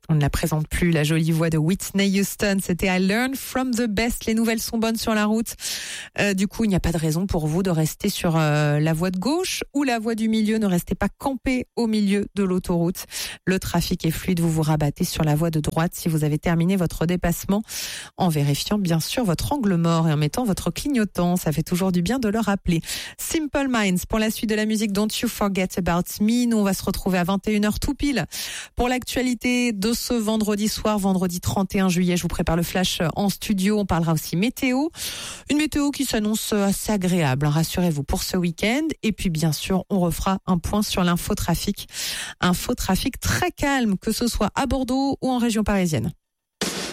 On ne la présente plus, la jolie voix de Whitney Houston. C'était I Learn from the Best. Les nouvelles sont bonnes sur la route. Du coup, il n'y a pas de raison pour vous de rester sur la voie de gauche ou la voie du milieu. Ne restez pas campé au milieu de l'autoroute. Le trafic est fluide. Vous vous rabattez sur la voie de droite si vous avez terminé votre dépassement, en vérifiant bien sûr votre angle mort et en mettant votre clignotant. Ça fait toujours du bien de le rappeler. Simple Minds pour la suite de la musique Don't You Forget About Me. Nous, on va se retrouver à 21h tout pile pour l'actualité de ce vendredi soir, vendredi 31 juillet. Je vous prépare le flash en studio. On parlera aussi météo. Une météo qui s'annonce assez agréable, hein, rassurez-vous, pour ce week-end. Et puis, bien sûr, on refera un point sur l'infotrafic. Infotrafic très calme, que ce soit à Bordeaux ou en région parisienne.